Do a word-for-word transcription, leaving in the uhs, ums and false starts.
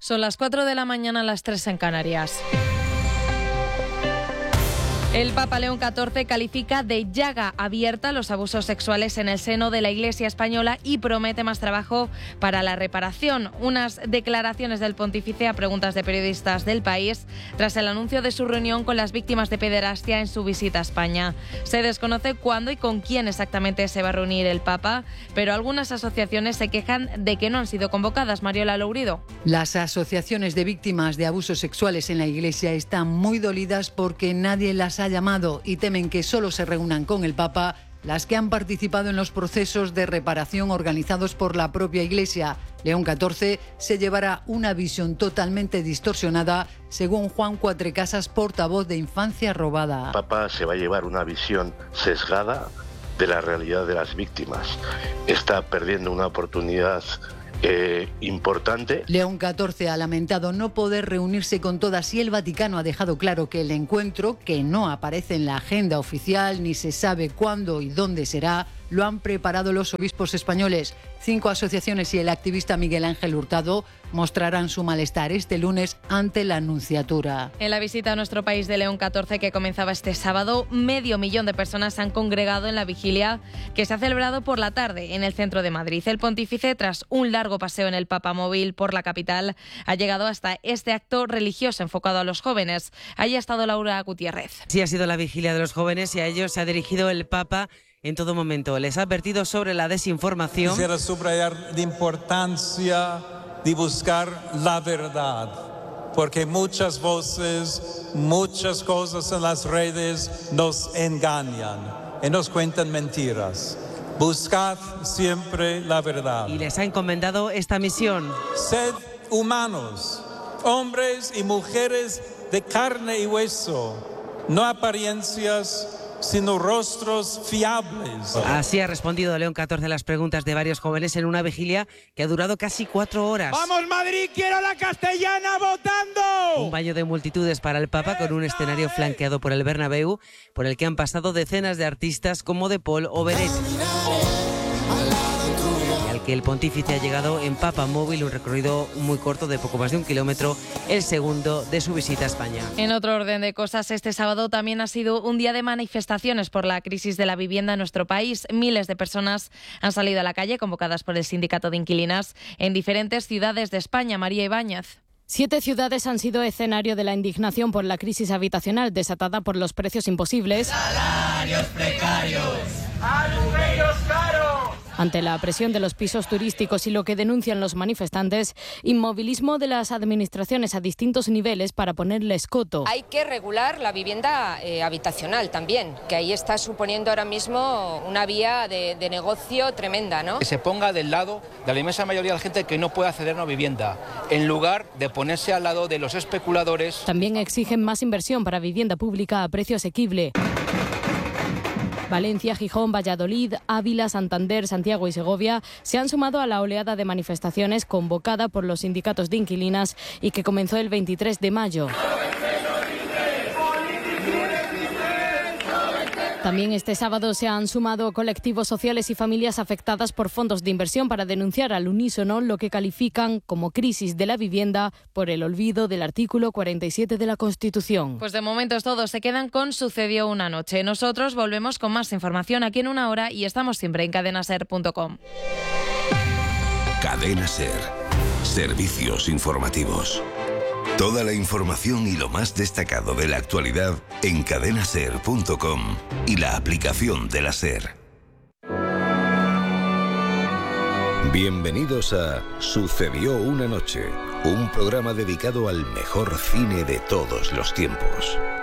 Son las cuatro de la mañana, las tres en Canarias. El Papa León catorce califica de llaga abierta los abusos sexuales en el seno de la Iglesia española y promete más trabajo para la reparación. Unas declaraciones del pontífice a preguntas de periodistas del país tras el anuncio de su reunión con las víctimas de pederastia en su visita a España. Se desconoce cuándo y con quién exactamente se va a reunir el Papa, pero algunas asociaciones se quejan de que no han sido convocadas. Mariola Lourido. Las asociaciones de víctimas de abusos sexuales en la Iglesia están muy dolidas porque nadie las ha llamado y temen que solo se reúnan con el Papa las que han participado en los procesos de reparación organizados por la propia Iglesia. León catorce se llevará una visión totalmente distorsionada, según Juan Cuatrecasas, portavoz de Infancia Robada. El Papa se va a llevar una visión sesgada de la realidad de las víctimas. Está perdiendo una oportunidad Eh, importante. León catorce ha lamentado no poder reunirse con todas y el Vaticano ha dejado claro que el encuentro, que no aparece en la agenda oficial ni se sabe cuándo y dónde será, lo han preparado los obispos españoles. Cinco asociaciones y el activista Miguel Ángel Hurtado mostrarán su malestar este lunes ante la Nunciatura. En la visita a nuestro país de León catorce, que comenzaba este sábado, medio millón de personas se han congregado en la vigilia que se ha celebrado por la tarde en el centro de Madrid. El pontífice, tras un largo paseo en el papamóvil por la capital, ha llegado hasta este acto religioso enfocado a los jóvenes. Allí ha estado Laura Gutiérrez. Sí, ha sido la vigilia de los jóvenes y a ellos se ha dirigido el Papa en todo momento. Les ha advertido sobre la desinformación. Quisiera subrayar la importancia de buscar la verdad, porque muchas voces, muchas cosas en las redes nos engañan y nos cuentan mentiras. Buscad siempre la verdad. Y les ha encomendado esta misión. Sed humanos, hombres y mujeres de carne y hueso, no apariencias, sino rostros fiables. Así ha respondido León catorce a las preguntas de varios jóvenes en una vigilia que ha durado casi cuatro horas. ¡Vamos Madrid, quiero la castellana votando! Un baño de multitudes para el Papa con un escenario flanqueado por el Bernabéu, por el que han pasado decenas de artistas como De Paul o Beret. Que el pontífice ha llegado en papamóvil, un recorrido muy corto de poco más de un kilómetro, el segundo de su visita a España. En otro orden de cosas, este sábado también ha sido un día de manifestaciones por la crisis de la vivienda en nuestro país. Miles de personas han salido a la calle, convocadas por el Sindicato de Inquilinas, en diferentes ciudades de España. María Ibáñez. Siete ciudades han sido escenario de la indignación por la crisis habitacional desatada por los precios imposibles. ¡Salarios precarios! ¡Alugueros caros! Ante la presión de los pisos turísticos y lo que denuncian los manifestantes, inmovilismo de las administraciones a distintos niveles para ponerles coto. Hay que regular la vivienda eh, habitacional también, que ahí está suponiendo ahora mismo una vía de, de negocio tremenda, ¿no? Que se ponga del lado de la inmensa mayoría de la gente que no puede acceder a una vivienda, en lugar de ponerse al lado de los especuladores. También exigen más inversión para vivienda pública a precio asequible. Valencia, Gijón, Valladolid, Ávila, Santander, Santiago y Segovia se han sumado a la oleada de manifestaciones convocada por los sindicatos de inquilinas y que comenzó el veintitrés de mayo. También este sábado se han sumado colectivos sociales y familias afectadas por fondos de inversión para denunciar al unísono lo que califican como crisis de la vivienda por el olvido del artículo cuarenta y siete de la Constitución. Pues de momento es todo. Se quedan con Sucedió una noche. Nosotros volvemos con más información aquí en una hora y estamos siempre en cadena ser punto com. Cadena Ser. Servicios informativos. Toda la información y lo más destacado de la actualidad en cadena ser punto com y la aplicación de la SER. Bienvenidos a Sucedió una noche, un programa dedicado al mejor cine de todos los tiempos.